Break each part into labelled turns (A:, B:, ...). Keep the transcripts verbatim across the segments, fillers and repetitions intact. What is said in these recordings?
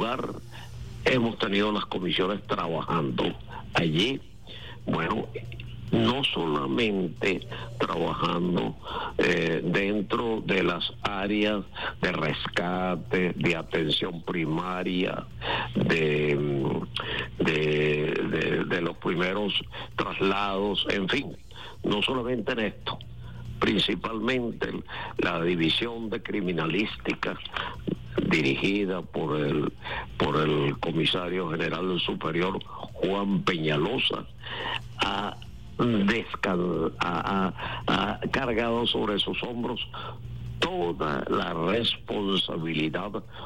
A: lugar hemos tenido las comisiones trabajando allí. Bueno, no solamente trabajando eh, dentro de las áreas de rescate, de atención primaria, de, de, de, de los primeros traslados, en fin, no solamente en esto, principalmente la división de criminalística dirigida por el por el comisario general superior Juan Peñalosa ha Descal, ha, ha, ha cargado sobre sus hombros toda la responsabilidad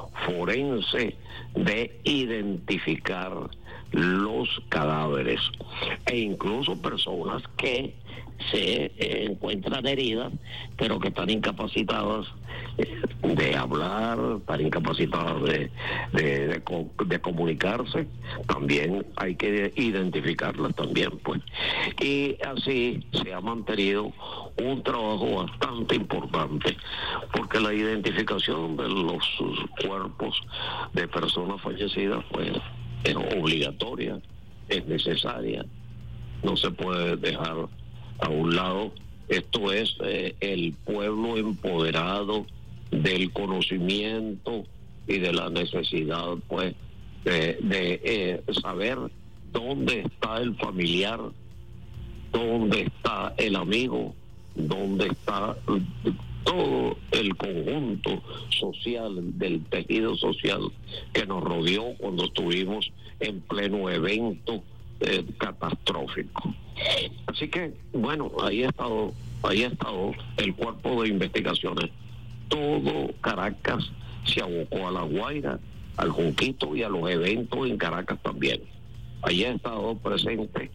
A: forense de identificar los cadáveres e incluso personas que se eh, encuentran heridas pero que están incapacitadas eh, de hablar, están incapacitadas de, de, de, de comunicarse. También hay que identificarlas también, pues, y así se ha mantenido un trabajo bastante importante, porque la identificación de los cuerpos de personas fallecidas pues es obligatoria, es necesaria, no se puede dejar a un lado. Esto es eh, el pueblo empoderado del conocimiento y de la necesidad pues de, de eh, saber dónde está el familiar, dónde está el amigo, dónde está todo el conjunto social, del tejido social que nos rodeó cuando estuvimos en pleno evento eh, catastrófico. Así que, bueno, ahí ha estado, ahí ha estado el cuerpo de investigaciones. Todo Caracas se abocó a La Guaira, al Junquito y a los eventos en Caracas también. Ahí ha estado presente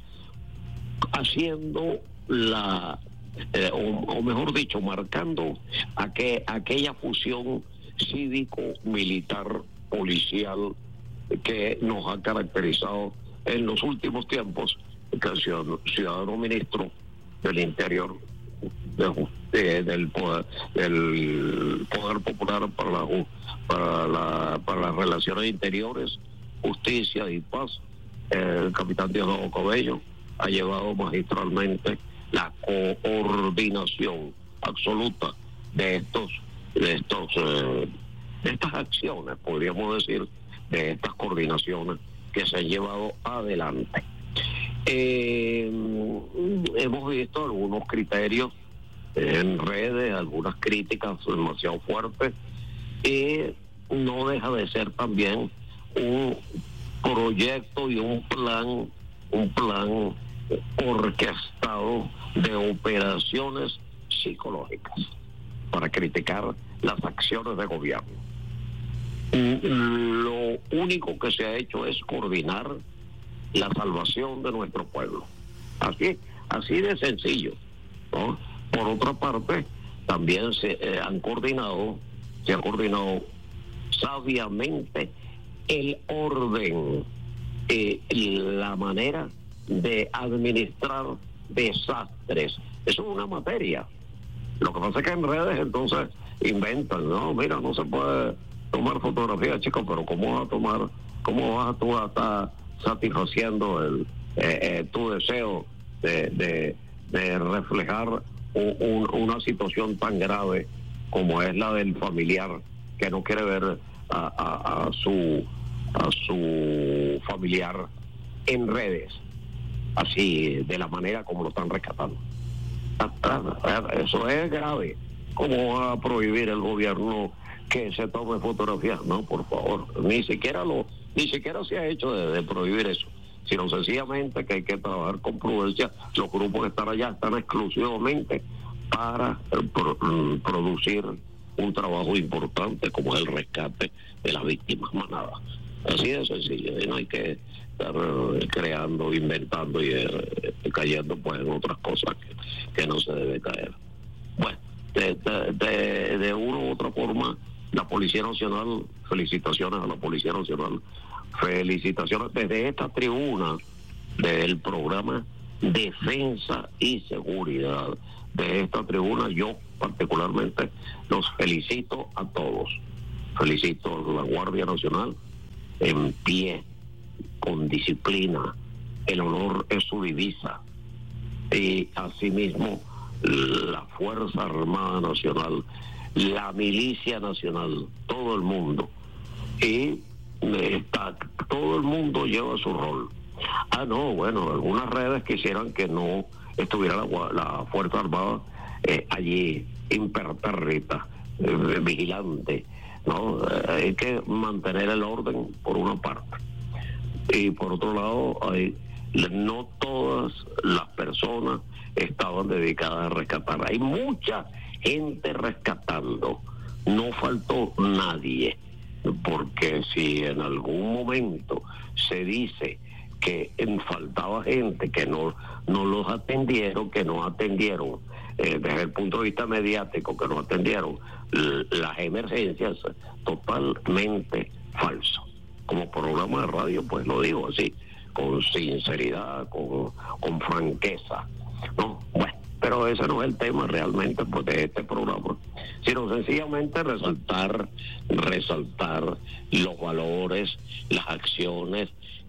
A: haciendo la Eh, o, o mejor dicho, marcando aquel, aquella fusión cívico-militar policial que nos ha caracterizado en los últimos tiempos, que el ciudadano, ciudadano ministro del Interior, de, de, del, poder, del Poder Popular para, la, para, la, para las Relaciones Interiores, Justicia y Paz, eh, el capitán Diego Cobello, ha llevado magistralmente la coordinación absoluta de estos de estos eh, de estas acciones, podríamos decir, de estas coordinaciones que se han llevado adelante. Eh, hemos visto algunos criterios en redes, algunas críticas demasiado fuertes, y no deja de ser también un proyecto y un plan un plan orquestado de operaciones psicológicas para criticar las acciones de gobierno. Lo único que se ha hecho es coordinar la salvación de nuestro pueblo. Así, así de sencillo, ¿no? Por otra parte, también se eh, han coordinado, se ha coordinado sabiamente el orden, eh, la manera de administrar desastres. Eso es una materia. Lo que pasa es que en redes entonces inventan, no, mira, no se puede tomar fotografías, chicos, pero ¿cómo vas a tomar, cómo vas a tú a estar satisfaciendo el eh, eh, tu deseo de, de, de reflejar un, un, una situación tan grave como es la del familiar que no quiere ver a, a, a su a su familiar en redes, así de la manera como lo están rescatando? Eso es grave. ¿Cómo va a prohibir el gobierno que se tome fotografías? No, por favor, ni siquiera lo ni siquiera se ha hecho de, de prohibir eso, sino sencillamente que hay que trabajar con prudencia. Los grupos que están allá están exclusivamente para pro, producir un trabajo importante como es el rescate de las víctimas manadas. Así de sencillo, y no hay que estar eh, creando, inventando y eh, cayendo pues en otras cosas que, que no se debe caer. Bueno, de, de, de, de una u otra forma, la Policía Nacional, felicitaciones a la Policía Nacional, felicitaciones desde esta tribuna del programa Defensa y Seguridad. De esta tribuna yo particularmente los felicito a todos. Felicito a la Guardia Nacional, en pie, con disciplina. El honor es su divisa. Y asimismo, la Fuerza Armada Nacional, la Milicia Nacional, todo el mundo. Y está, todo el mundo lleva su rol. Ah, no, bueno, algunas redes quisieran que no estuviera la, la Fuerza Armada eh, allí, impertérrita, eh, vigilante, ¿no? Eh, hay que mantener el orden por una parte. Y por otro lado, hay, no todas las personas estaban dedicadas a rescatar. Hay mucha gente rescatando, no faltó nadie, porque si en algún momento se dice que faltaba gente, que no, no los atendieron, que no atendieron eh, desde el punto de vista mediático, que no atendieron l- las emergencias, totalmente falso. Como programa de radio, pues lo digo así, con sinceridad, con, con franqueza, ¿no? Bueno, pero ese no es el tema realmente pues, de este programa, sino sencillamente resaltar, resaltar los valores, las acciones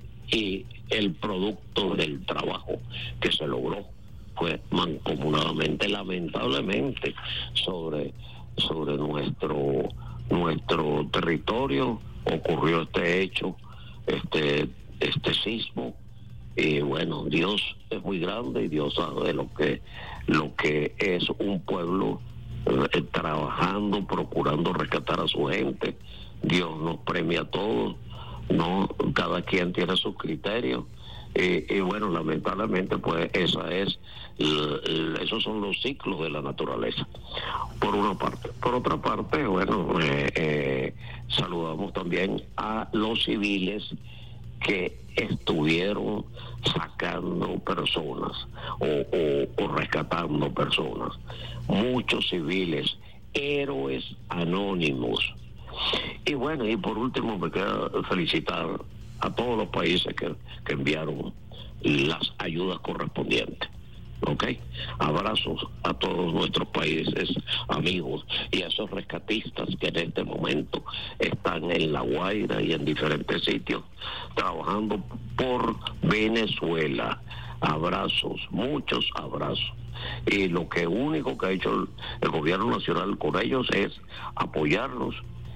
A: y el producto del trabajo que se logró fue mancomunadamente, lamentablemente, sobre, sobre nuestro, nuestro territorio ocurrió este hecho, este, este sismo. Y bueno, Dios es muy grande y Dios sabe lo que, lo que es un pueblo eh, trabajando, procurando rescatar a su gente. Dios nos premia a todos, no, cada quien tiene sus criterios. Y, y bueno, lamentablemente pues esa es l- l- esos son los ciclos de la naturaleza, por una parte. Por otra parte, bueno, eh, eh, saludamos también a los civiles que estuvieron sacando personas o, o, o rescatando personas, muchos civiles, héroes anónimos. Y bueno, y por último me queda felicitar a todos los países que, que enviaron las ayudas correspondientes. ¿Ok? Abrazos a todos nuestros países amigos y a esos rescatistas que en este momento están en La Guaira y en diferentes sitios trabajando por Venezuela. Abrazos, muchos abrazos. Y lo que único que ha hecho el, el gobierno nacional con ellos es apoyarlos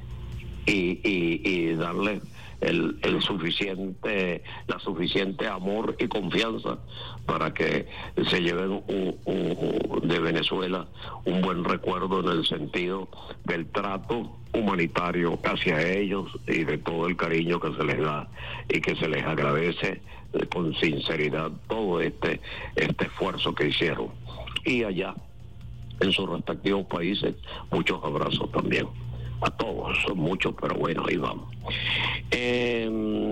A: y, y, y darle el, el suficiente, la suficiente amor y confianza para que se lleven un, un, de Venezuela un buen recuerdo en el sentido del trato humanitario hacia ellos y de todo el cariño que se les da y que se les agradece con sinceridad todo este, este esfuerzo que hicieron. Y allá, en sus respectivos países, muchos abrazos también. A todos, son muchos, pero bueno, ahí vamos. Eh,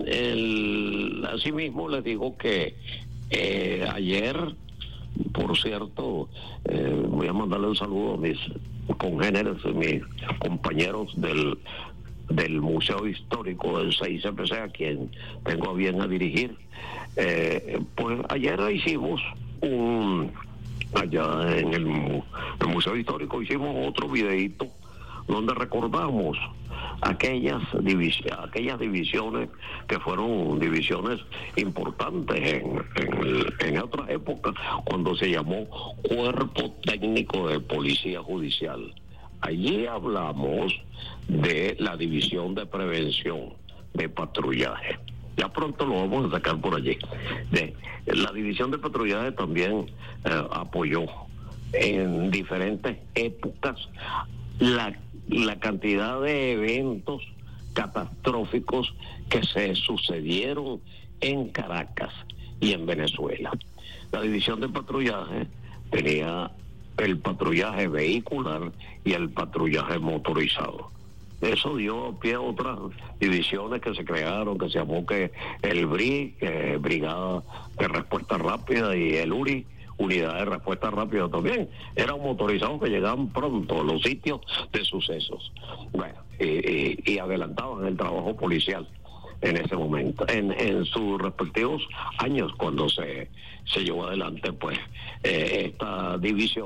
A: el, asimismo, les digo que eh, ayer, por cierto, eh, voy a mandarle un saludo a mis congéneres, mis compañeros del, del Museo Histórico del seis C P C, a quien tengo a bien a dirigir. Eh, pues ayer hicimos un, allá en el, el Museo Histórico, hicimos otro videíto donde recordamos aquellas divisiones, aquellas divisiones que fueron divisiones importantes en, en, en otras épocas, cuando se llamó Cuerpo Técnico de Policía Judicial. Allí hablamos de la División de Prevención de Patrullaje. Ya pronto lo vamos a sacar por allí. De, la División de Patrullaje también eh, apoyó en diferentes épocas la la cantidad de eventos catastróficos que se sucedieron en Caracas y en Venezuela. La división de patrullaje tenía el patrullaje vehicular y el patrullaje motorizado. Eso dio pie a otras divisiones que se crearon, que se llamó que el B R I, que Brigada de Respuesta Rápida, y el U R I, Unidad de Respuesta Rápida también. Eran motorizados que llegaban pronto a los sitios de sucesos. Bueno, y, y, y adelantaban el trabajo policial en ese momento, en, en sus respectivos años, cuando se, se llevó adelante pues eh, esta división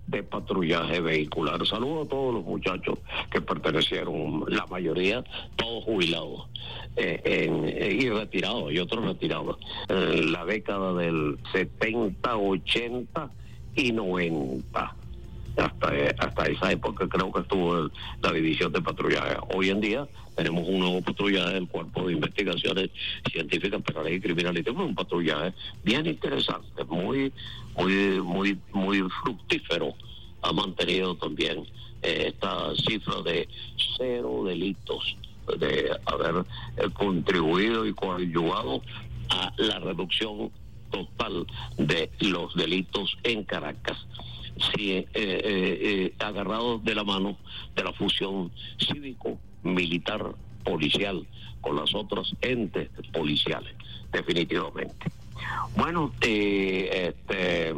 A: de patrullaje vehicular. Saludo a todos los muchachos que pertenecieron, la mayoría todos jubilados eh, en, y retirados, y otros retirados, en la década del setenta, ochenta y noventa. Hasta, hasta esa época creo que estuvo el, la división de patrullaje. Hoy en día tenemos un nuevo patrullaje del Cuerpo de Investigaciones Científicas, Penales y Criminalísticas, un patrullaje bien interesante, muy, muy, muy, muy fructífero. Ha mantenido también eh, esta cifra de cero delitos, de haber eh, contribuido y coadyuvado a la reducción total de los delitos en Caracas. Sí, eh, eh, eh, agarrados de la mano de la fusión cívico-militar policial con las otras entes policiales, definitivamente. Bueno, eh, este,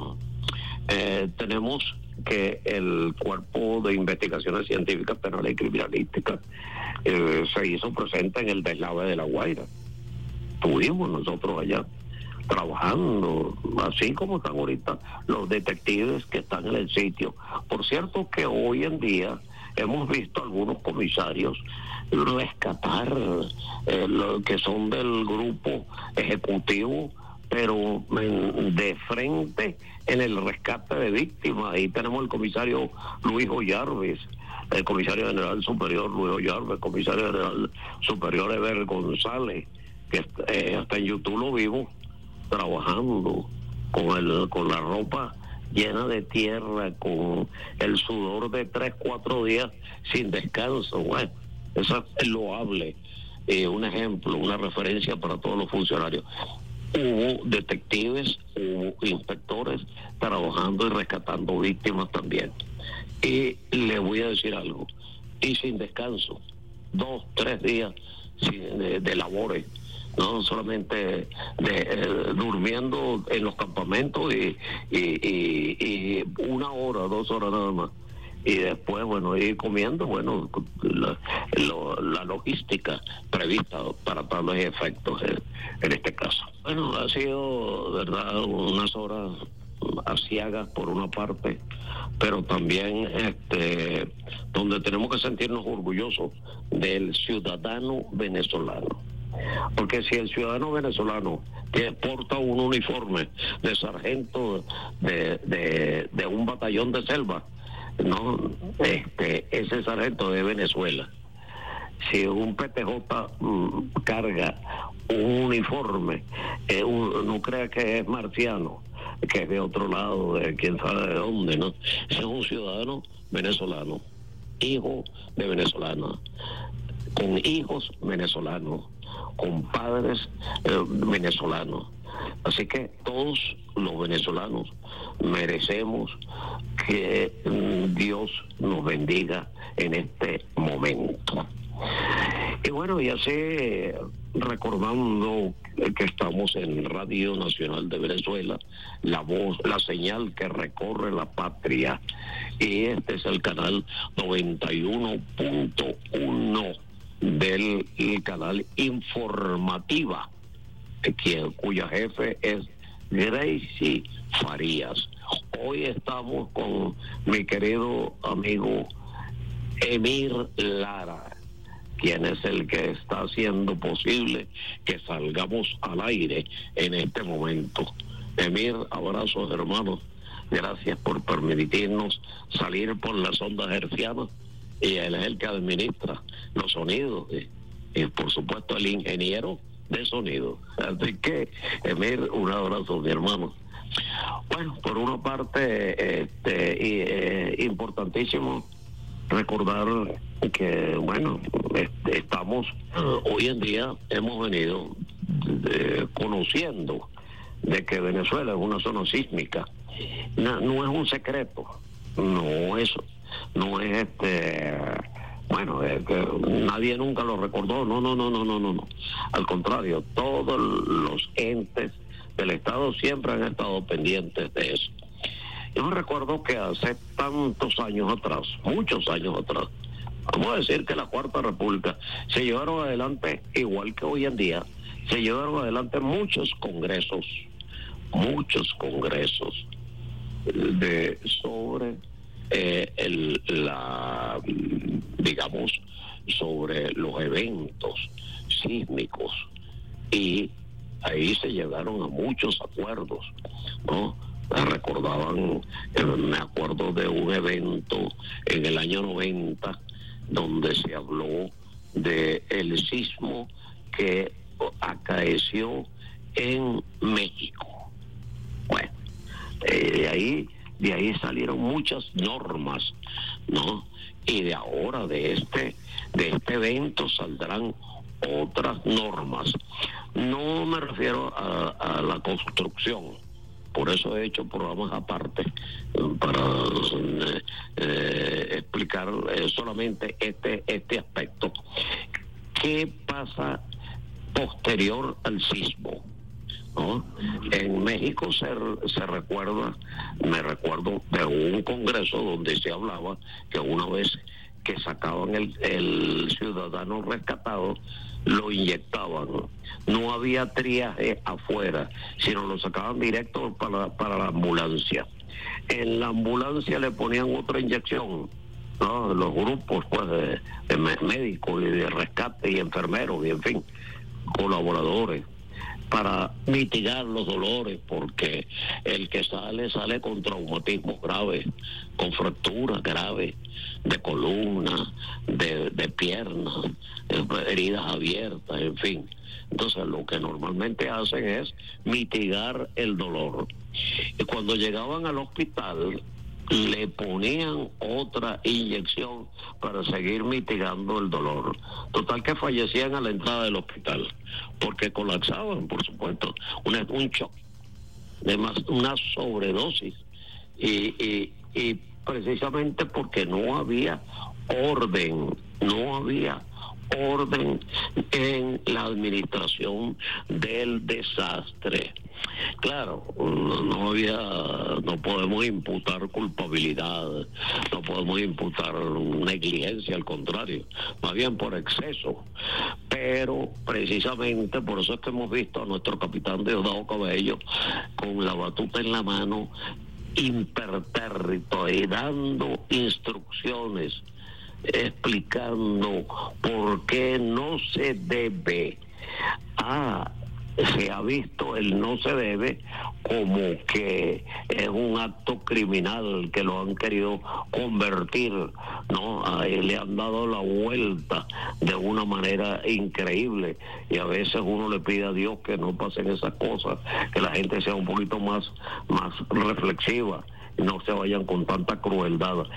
A: eh, tenemos que el Cuerpo de Investigaciones Científicas, Penales y Criminalísticas eh, se hizo presente en el deslave de La Guaira. Estuvimos nosotros allá trabajando, así como están ahorita los detectives que están en el sitio. Por cierto que hoy en día hemos visto algunos comisarios rescatar eh, lo que son del grupo ejecutivo, pero en, de frente en el rescate de víctimas. Ahí tenemos el comisario Luis Ollarves, el comisario general superior Luis Ollarves, el comisario general superior Eber González, que eh, hasta en YouTube lo vimos trabajando con el con la ropa llena de tierra, con el sudor de tres, cuatro días sin descanso. Bueno, eso es loable, eh, un ejemplo, una referencia para todos los funcionarios. Hubo detectives, hubo inspectores trabajando y rescatando víctimas también. Y le voy a decir algo, y sin descanso, dos, tres días sin, de, de labores, no solamente de, eh, durmiendo en los campamentos y, y, y, y una hora, dos horas nada más, y después, bueno, ir comiendo, bueno, la, lo, la logística prevista para tales efectos en, en este caso. Bueno, ha sido, verdad, unas horas aciagas por una parte, pero también este donde tenemos que sentirnos orgullosos del ciudadano venezolano. Porque si el ciudadano venezolano que porta un uniforme de sargento de, de, de un batallón de selva, no, este, ese sargento de Venezuela. Si un P T J mm, carga un uniforme, eh, un, no crea que es marciano, que es de otro lado, de quién sabe de dónde, ¿no? Ese es un ciudadano venezolano, hijo de venezolanos, con hijos venezolanos, con padres eh, venezolanos. Así que todos los venezolanos merecemos que mm, Dios nos bendiga en este momento. Y bueno, y así recordando que estamos en Radio Nacional de Venezuela, la voz, la señal que recorre la patria, y este es el canal noventa y uno punto uno del canal Informativa, quien, cuya jefe es Gracie Farías. Hoy estamos con mi querido amigo Emir Lara, quien es el que está haciendo posible que salgamos al aire en este momento. Emir, abrazos, hermanos. Gracias por permitirnos salir por las ondas hercianas, y él es el que administra los sonidos y, y por supuesto el ingeniero de sonido. Así que, Emir, un abrazo, mi hermano. Bueno, por una parte, este, y, eh, importantísimo recordar que, bueno, este, estamos, hoy en día hemos venido de, conociendo de que Venezuela es una zona sísmica. No, no es un secreto, no es, no es este, bueno, es que nadie nunca lo recordó, no, no, no, no, no, no, no. Al contrario, todos los entes del Estado siempre han estado pendientes de eso. Yo recuerdo que hace tantos años atrás, muchos años atrás, vamos a decir que la Cuarta República, se llevaron adelante, igual que hoy en día, se llevaron adelante muchos congresos, muchos congresos, de sobre eh, el, la, digamos, sobre los eventos sísmicos, y ahí se llegaron a muchos acuerdos, ¿no? Recordaban, eh, me acuerdo de un evento en el año noventa donde se habló de el sismo que acaeció en México. Bueno, eh, de ahí de ahí salieron muchas normas, ¿no? Y de ahora de este de este evento saldrán otras normas. No me refiero a, a la construcción. Por eso he hecho programas aparte para eh, eh, explicar eh, solamente este este aspecto. ¿Qué pasa posterior al sismo? ¿No? En México se, se recuerda, me recuerdo de un congreso donde se hablaba que una vez que sacaban el, el ciudadano rescatado, lo inyectaban. No había triaje afuera, sino lo sacaban directo para, para la ambulancia. En la ambulancia le ponían otra inyección, ¿no? Los grupos pues de, de médicos y de rescate y enfermeros y en fin, colaboradores, para mitigar los dolores, porque el que sale, sale con traumatismos graves, con fracturas graves de columna, de, de piernas, heridas abiertas, en fin. Entonces lo que normalmente hacen es mitigar el dolor. Y cuando llegaban al hospital, le ponían otra inyección para seguir mitigando el dolor. Total que fallecían a la entrada del hospital, porque colapsaban, por supuesto, una, un shock, de más, una sobredosis, y, y, y precisamente porque no había orden, no había orden en la administración del desastre. Claro, no había, no podemos imputar culpabilidad, no podemos imputar negligencia, al contrario, más bien por exceso. Pero precisamente por eso es que hemos visto a nuestro capitán Diosdado Cabello con la batuta en la mano, impertérrito y dando instrucciones, explicando por qué no se debe. Ah, se ha visto el no se debe como que es un acto criminal, que lo han querido convertir, ¿no? Ahí le han dado la vuelta de una manera increíble, y a veces uno le pide a Dios que no pasen esas cosas, que la gente sea un poquito más, más reflexiva y no se vayan con tanta crueldad.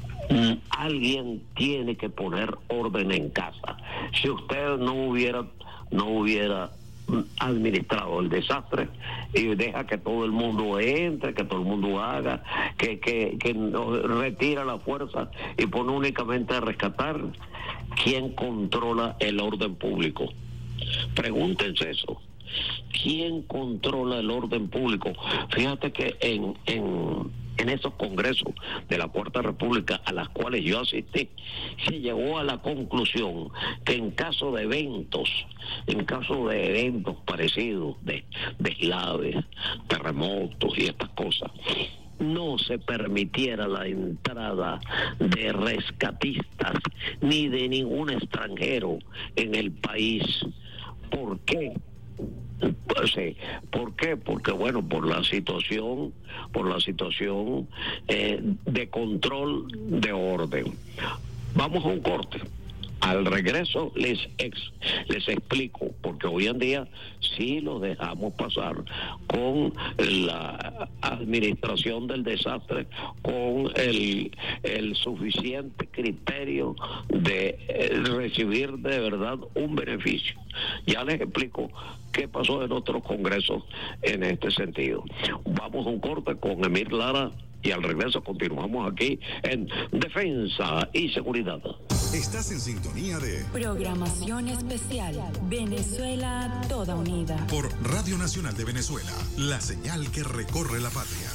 A: Alguien tiene que poner orden en casa. Si usted no hubiera no hubiera administrado el desastre y deja que todo el mundo entre, que todo el mundo haga, que, que, que retira la fuerza y pone únicamente a rescatar, ¿quién controla el orden público? Pregúntense eso. ¿Quién controla el orden público? Fíjate que en, en, en esos congresos de la Cuarta República a las cuales yo asistí, se llegó a la conclusión que en caso de eventos, en caso de eventos parecidos, de deslaves, terremotos y estas cosas, no se permitiera la entrada de rescatistas ni de ningún extranjero en el país. ¿Por qué? Pues, sí. ¿Por qué? Porque bueno, por la situación, por la situación eh, de control de orden. Vamos a un corte. Al regreso les ex, les explico, porque hoy en día sí lo dejamos pasar con la administración del desastre, con el, el suficiente criterio de eh, recibir de verdad un beneficio. Ya les explico qué pasó en otros congresos en este sentido. Vamos a un corte con Emir Lara y al regreso continuamos aquí en Defensa y Seguridad.
B: Estás en sintonía de
C: Programación Especial Venezuela Toda Unida
B: por Radio Nacional de Venezuela, la señal que recorre la patria.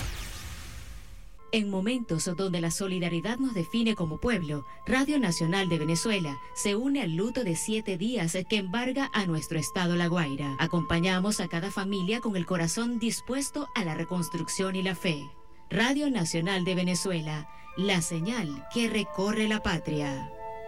D: En momentos donde la solidaridad nos define como pueblo, Radio Nacional de Venezuela se une al luto de siete días que embarga a nuestro estado La Guaira. Acompañamos a cada familia con el corazón dispuesto a la reconstrucción y la fe. Radio Nacional de Venezuela, la señal que recorre la patria.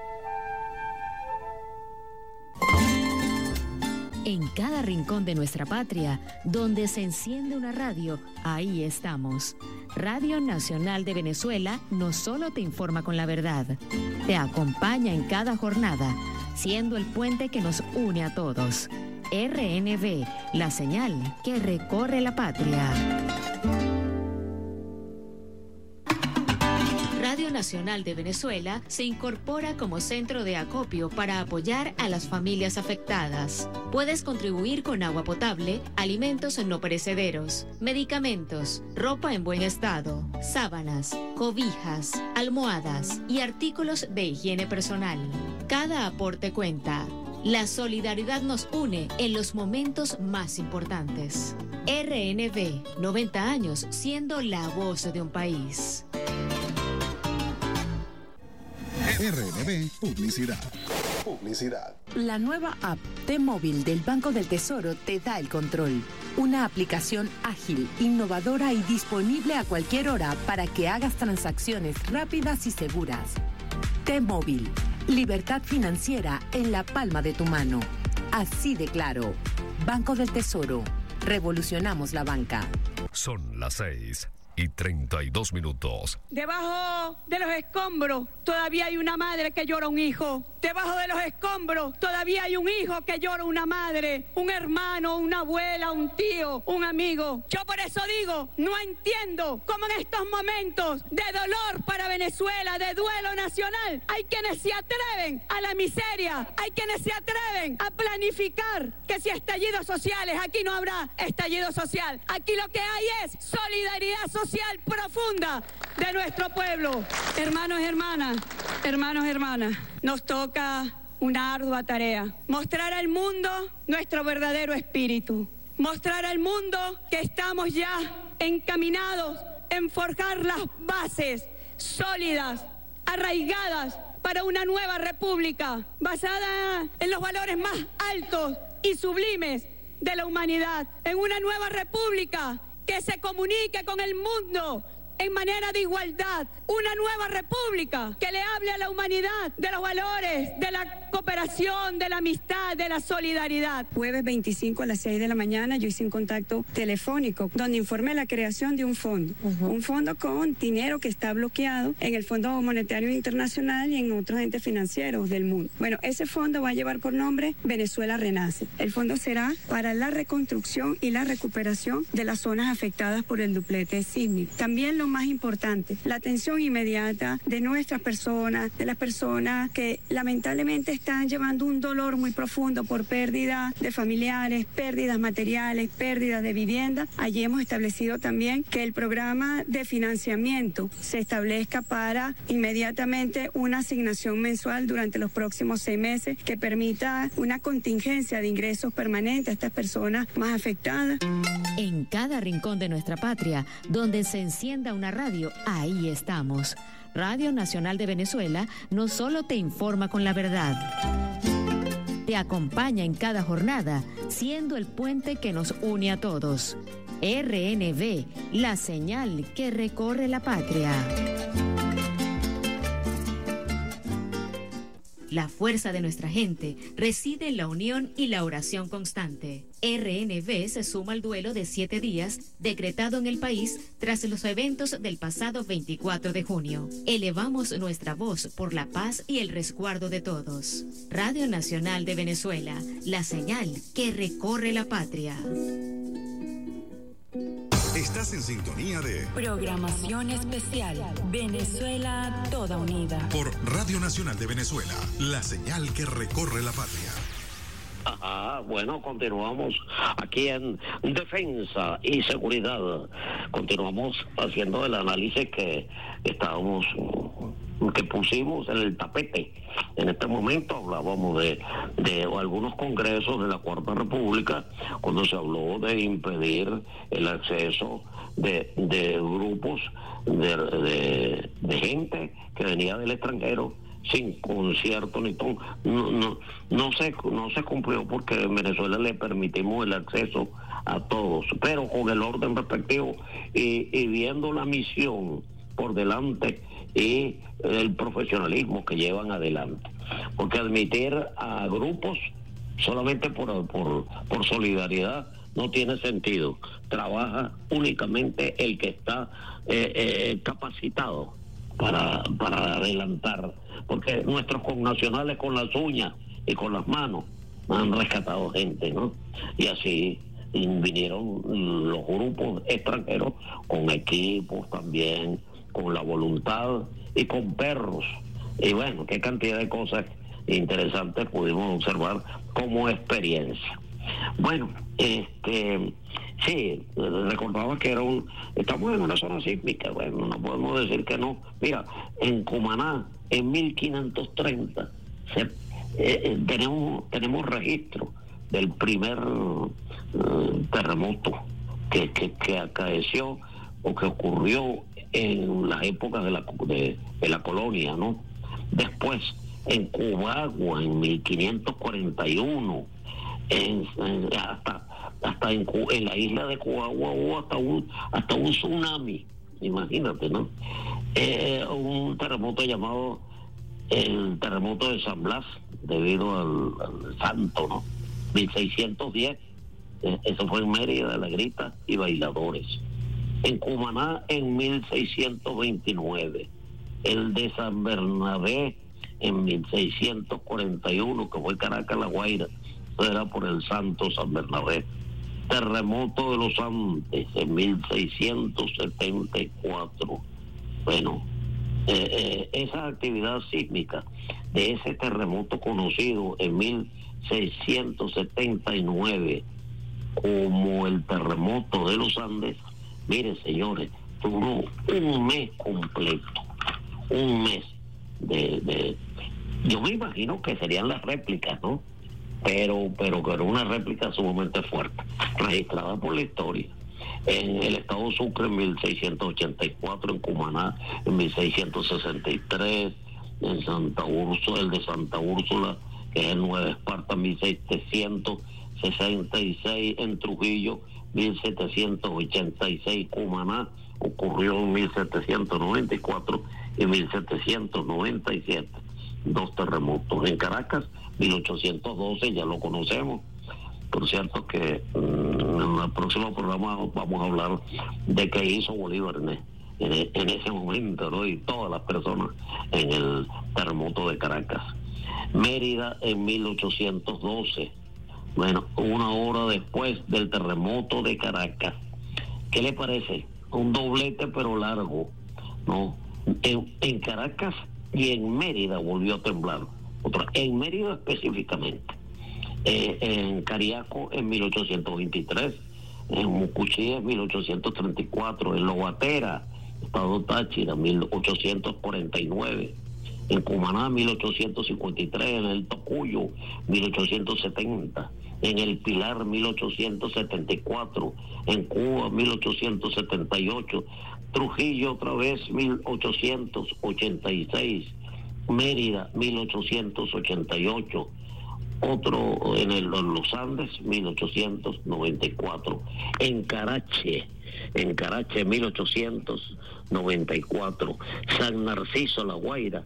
D: En cada rincón de nuestra patria, donde se enciende una radio, ahí estamos. Radio Nacional de Venezuela no solo te informa con la verdad, te acompaña en cada jornada, siendo el puente que nos une a todos. R N V, la señal que recorre la patria. Radio Nacional de Venezuela se incorpora como centro de acopio para apoyar a las familias afectadas. Puedes contribuir con agua potable, alimentos no perecederos, medicamentos, ropa en buen estado, sábanas, cobijas, almohadas y artículos de higiene personal. Cada aporte cuenta. La solidaridad nos une en los momentos más importantes. R N V, noventa años siendo la voz de un país.
B: R N V Publicidad. Publicidad.
E: La nueva app T-Móvil del Banco del Tesoro te da el control. Una aplicación ágil, innovadora y disponible a cualquier hora para que hagas transacciones rápidas y seguras. T-Móvil. Libertad financiera en la palma de tu mano. Así de claro. Banco del Tesoro. Revolucionamos la banca.
F: Son las seis y treinta y dos minutos.
G: Debajo de los escombros todavía hay una madre que llora un hijo. Debajo de los escombros todavía hay un hijo que llora una madre, un hermano, una abuela, un tío, un amigo. Yo por eso digo, no entiendo cómo en estos momentos de dolor para Venezuela, de duelo nacional, hay quienes se atreven a la miseria, hay quienes se atreven a planificar que si estallidos sociales, aquí no habrá estallido social. Aquí lo que hay es solidaridad social profunda de nuestro pueblo. Hermanos y hermanas, hermanos y hermanas, nos toca una ardua tarea, mostrar al mundo nuestro verdadero espíritu, mostrar al mundo que estamos ya encaminados en forjar las bases sólidas, arraigadas para una nueva república, basada en los valores más altos y sublimes de la humanidad, en una nueva república que se comunique con el mundo en manera de igualdad, una nueva república que le hable a la humanidad de los valores, de la cooperación, de la amistad, de la solidaridad. Jueves veinticinco a las seis de la mañana yo hice un contacto telefónico donde informé la creación de un fondo, uh-huh. un fondo con dinero que está bloqueado en el Fondo Monetario Internacional y en otros entes financieros del mundo. Bueno, ese fondo va a llevar por nombre Venezuela Renace. El fondo será para la reconstrucción y la recuperación de las zonas afectadas por el duplete sísmico. También lo más importante, la atención inmediata de nuestras personas, de las personas que lamentablemente están llevando un dolor muy profundo por pérdida de familiares, pérdidas materiales, pérdidas de vivienda. Allí hemos establecido también que el programa de financiamiento se establezca para inmediatamente una asignación mensual durante los próximos seis meses que permita una contingencia de ingresos permanentes a estas personas más afectadas.
D: En cada rincón de nuestra patria, donde se encienda una radio, ahí estamos. Radio Nacional de Venezuela no solo te informa con la verdad, te acompaña en cada jornada, siendo el puente que nos une a todos. R N V, la señal que recorre la patria. La fuerza de nuestra gente reside en la unión y la oración constante. R N V se suma al duelo de siete días decretado en el país tras los eventos del pasado veinticuatro de junio. Elevamos nuestra voz por la paz y el resguardo de todos. Radio Nacional de Venezuela, la señal que recorre la patria.
B: Estás en sintonía de
C: Programación Especial Venezuela Toda Unida
B: por Radio Nacional de Venezuela, la señal que recorre la patria.
A: Ajá, bueno, continuamos aquí en Defensa y Seguridad. Continuamos haciendo el análisis que estábamos, que pusimos en el tapete. En este momento hablábamos de, de algunos congresos de la Cuarta República, cuando se habló de impedir el acceso de, de grupos de, de, de gente que venía del extranjero sin concierto ni todo. No, no, no, se, no se cumplió porque en Venezuela le permitimos el acceso a todos, pero con el orden respectivo y, y viendo la misión por delante y el profesionalismo que llevan adelante. Porque admitir a grupos solamente por, por, por solidaridad no tiene sentido. Trabaja únicamente el que está eh, eh, capacitado para, para adelantar, porque nuestros connacionales con las uñas y con las manos han rescatado gente, ¿no? Y así vinieron los grupos extranjeros con equipos también, con la voluntad y con perros. Y bueno, qué cantidad de cosas interesantes pudimos observar como experiencia. Bueno, este sí, recordaba que era un estamos en una zona sísmica, bueno, no podemos decir que no. Mira, en Cumaná, en mil quinientos treinta, se, eh, eh, tenemos, tenemos registro del primer eh, terremoto que, que, que acaeció o que ocurrió en las épocas de la, de, de la colonia, ¿no? Después, en Cubagua, en mil quinientos cuarenta y uno, en, en, hasta hasta en, en la isla de Cubagua hubo hasta un, hasta un tsunami, imagínate, ¿no? Eh, un terremoto llamado el terremoto de San Blas, debido al, al santo, ¿no? mil seiscientos diez, eh, eso fue en Mérida, La Grita y Bailadores. En Cumaná, en mil seiscientos veintinueve, el de San Bernabé en mil seiscientos cuarenta y uno, que fue Caracas, La Guaira, era por el santo San Bernabé. Terremoto de los Andes en mil seiscientos setenta y cuatro. Bueno, eh, eh, esa actividad sísmica de ese terremoto conocido en mil seiscientos setenta y nueve como el terremoto de los Andes, miren señores, duró un mes completo, un mes de, de yo me imagino que serían las réplicas, ¿no? Pero, pero que era una réplica sumamente fuerte, registrada por la historia. En el estado Sucre en mil seiscientos ochenta y cuatro, en Cumaná en mil seiscientos sesenta y tres, en Santa Úrsula, el de Santa Úrsula, que es el Nueva Esparta, mil setecientos sesenta y seis, en Trujillo mil setecientos ochenta y seis, Cumaná ocurrió en mil setecientos noventa y cuatro y mil setecientos noventa y siete, dos terremotos. En Caracas mil ochocientos doce, ya lo conocemos. Por cierto que mmm, en el próximo programa vamos a hablar de qué hizo Bolívar en, en, en ese momento, ¿no? Y todas las personas en el terremoto de Caracas. Mérida en mil ochocientos doce, bueno, una hora después del terremoto de Caracas. ¿Qué le parece? Un doblete pero largo, ¿no? En, en Caracas y en Mérida volvió a temblar. Otra, en Mérida específicamente, eh, en Cariaco en mil ochocientos veintitrés, en Mucuchí en mil ochocientos treinta y cuatro, en Lobatera, estado Táchira, mil ochocientos cuarenta y nueve, en Cumaná mil ochocientos cincuenta y tres, en el Tocuyo mil ochocientos setenta, en el Pilar mil ochocientos setenta y cuatro, en Cuba mil ochocientos setenta y ocho, Trujillo otra vez mil ochocientos ochenta y seis, Mérida mil ochocientos ochenta y ocho, otro en, el, en los Andes mil ochocientos noventa y cuatro, en Carache, en Carache mil ochocientos noventa y cuatro, San Narciso, La Guaira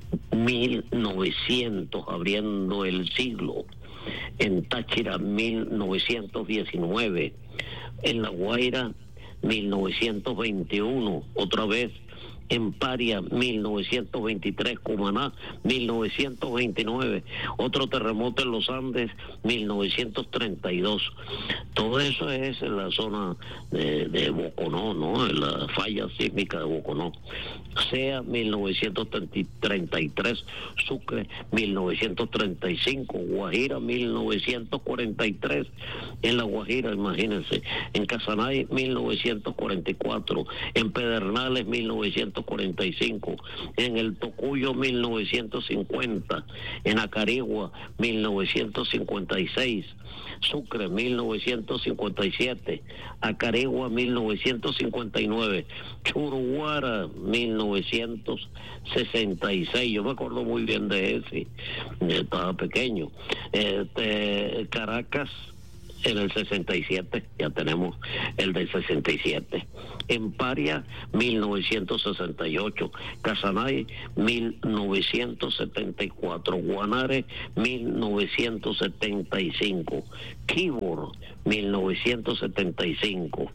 A: mil novecientos, abriendo el siglo, en Táchira mil novecientos diecinueve, en La Guaira mil novecientos veintiuno, otra vez en Paria mil novecientos veintitrés, Cumaná mil novecientos veintinueve, otro terremoto en los Andes mil novecientos treinta y dos. Todo eso es en la zona de, de Boconó, ¿no? En la falla sísmica de Boconó. Sea mil novecientos treinta y tres, Sucre mil novecientos treinta y cinco, Guajira mil novecientos cuarenta y tres, en La Guajira, imagínense, en Casanay mil novecientos cuarenta y cuatro, en Pedernales mil novecientos novecientos cuarenta y cinco, en el Tocuyo mil novecientos cincuenta, en Acarigua mil novecientos cincuenta y seis, Sucre mil novecientos cincuenta y siete, Acarigua mil novecientos cincuenta y nueve, Churuguara mil novecientos sesenta y seis, yo me acuerdo muy bien de ese, estaba pequeño. Este, Caracas en el sesenta y siete, ya tenemos el del sesenta y siete. En Paria, mil novecientos sesenta y ocho. Casanay, mil novecientos setenta y cuatro. Guanare, mil novecientos setenta y cinco. Quibor, mil novecientos setenta y cinco.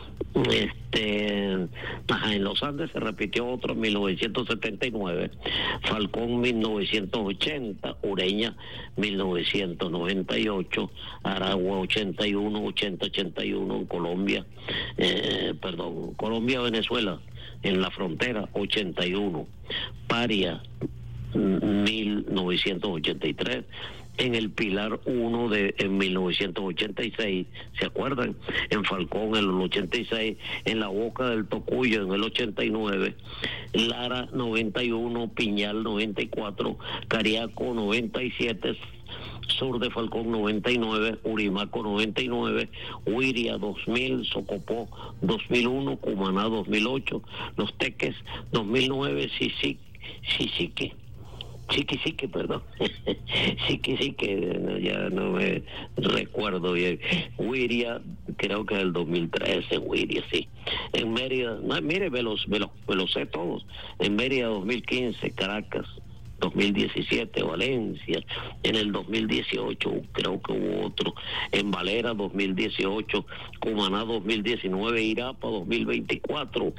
A: Este, ajá, en los Andes se repitió otro en mil novecientos setenta y nueve, Falcón mil novecientos ochenta, Ureña mil novecientos noventa y ocho, Aragua ochenta y uno, ochenta ochenta y uno en Colombia, eh, perdón, Colombia Venezuela en la frontera ochenta y uno, Paria mil novecientos ochenta y tres, en el Pilar uno de en mil novecientos ochenta y seis, ¿se acuerdan? En Falcón en el ochenta y seis, en la Boca del Tocuyo en el ochenta y nueve, Lara noventa y uno, Piñal noventa y cuatro, Cariaco noventa y siete, Sur de Falcón noventa y nueve, Urimaco noventa y nueve, Huiria dos mil, Socopó dos mil uno, Cumaná dos mil ocho, Los Teques dos mil nueve, Sisique, Sisique, Chiqui, sí que, perdón. Chiqui, sí que, no, ya no me recuerdo bien. Huiria, creo que es el dos mil trece, Huiria, sí. En Mérida, no, mire, me los, me los, me los sé todos. En Mérida dos mil quince, Caracas dos mil diecisiete, Valencia. En el dos mil dieciocho, creo que hubo otro. En Valera dos mil dieciocho, Cumaná dos mil diecinueve, Irapa dos mil veinticuatro,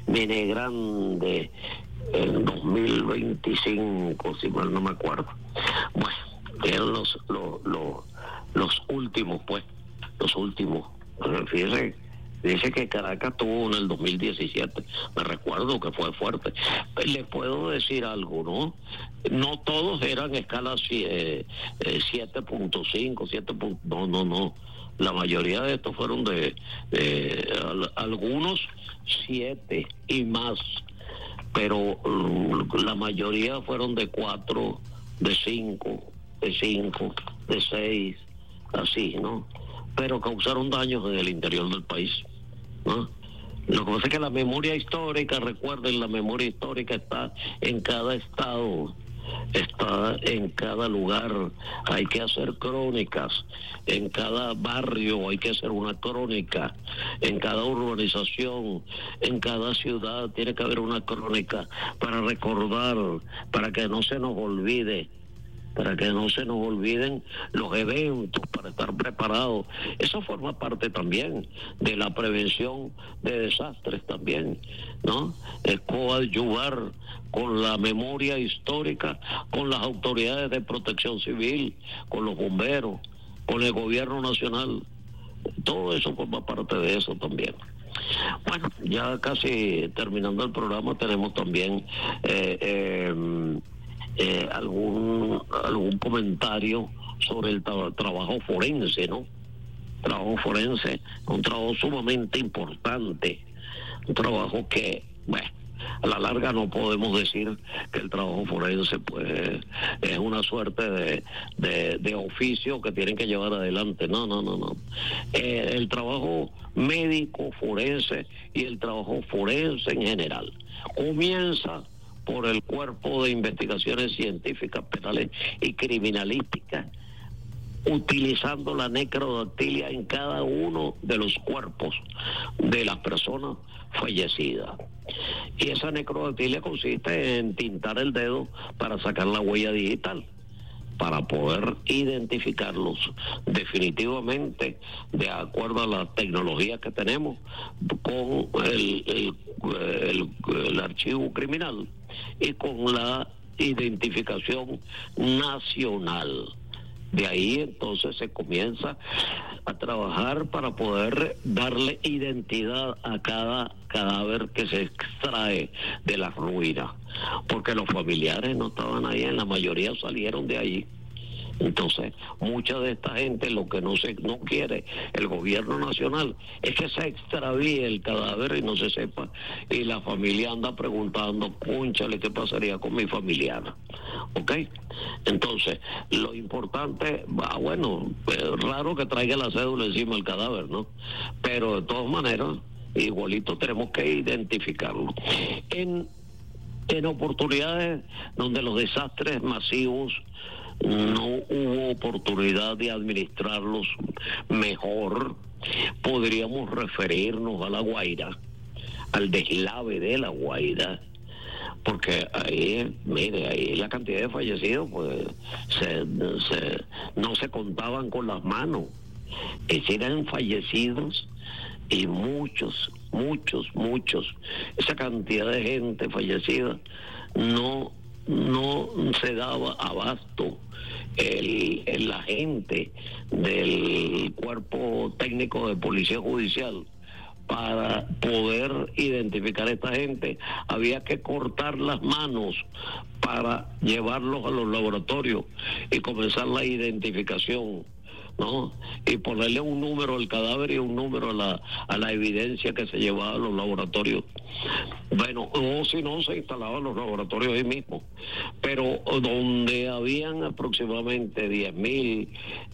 A: Menegrande en dos mil veinticinco, si mal no me acuerdo. Bueno, eran los, los, los, los últimos, pues, los últimos. Fíjese, dice que Caracas tuvo en el dos mil diecisiete, me recuerdo que fue fuerte. Les puedo decir algo, ¿no? No todos eran escalas eh, eh, siete punto cinco, siete. No, no, no. La mayoría de estos fueron de, de al, algunos siete y más, pero la mayoría fueron de cuatro, de cinco, de cinco, de seis, así, ¿no? Pero causaron daños en el interior del país, ¿no? Lo que pasa es que la memoria histórica, recuerden, la memoria histórica está en cada estado, está en cada lugar. Hay que hacer crónicas, en cada barrio hay que hacer una crónica, en cada urbanización, en cada ciudad tiene que haber una crónica para recordar, para que no se nos olvide, para que no se nos olviden los eventos, para estar preparados. Eso forma parte también de la prevención de desastres también, ¿no? Es coadyuvar con la memoria histórica, con las autoridades de protección civil, con los bomberos, con el gobierno nacional. Todo eso forma parte de eso también. Bueno, ya casi terminando el programa, tenemos también eh, eh, Eh, algún algún comentario sobre el tra- trabajo forense, ¿no? Trabajo forense, un trabajo sumamente importante, un trabajo que, bueno, a la larga no podemos decir que el trabajo forense pues es una suerte de, de, de oficio que tienen que llevar adelante. No, no, no, no. Eh, el trabajo médico forense y el trabajo forense en general comienza por el Cuerpo de Investigaciones Científicas, Penales y Criminalísticas, utilizando la necrodactilia en cada uno de los cuerpos de las personas fallecidas. Y esa necrodactilia consiste en tintar el dedo para sacar la huella digital, para poder identificarlos definitivamente de acuerdo a la tecnología que tenemos con el, el, el, el archivo criminal y con la identificación nacional. De ahí entonces se comienza a trabajar para poder darle identidad a cada cadáver que se extrae de las ruinas, porque los familiares no estaban ahí, en la mayoría salieron de allí, Entonces, mucha de esta gente lo que no se no quiere el gobierno nacional es que se extravíe el cadáver y no se sepa, y la familia anda preguntando, cónchale, ¿qué pasaría con mi familiar? ¿Ok? Entonces, lo importante, ah, bueno, es raro que traiga la cédula encima del cadáver, ¿no? Pero de todas maneras, igualito tenemos que identificarlo. En, en oportunidades donde los desastres masivos no hubo oportunidad de administrarlos mejor, podríamos referirnos a La Guaira, al deslave de La Guaira, porque ahí, mire, ahí la cantidad de fallecidos, pues, se, se, no se contaban con las manos. Es decir, eran fallecidos y muchos, muchos, muchos. Esa cantidad de gente fallecida no, no se daba abasto el, el agente del cuerpo técnico de policía judicial para poder identificar a esta gente. Había que cortar las manos para llevarlos a los laboratorios y comenzar la identificación, ¿no? Y ponerle un número al cadáver y un número a la, a la evidencia que se llevaba a los laboratorios. Bueno, o si no, se instalaban los laboratorios ahí mismo. Pero donde habían aproximadamente diez mil,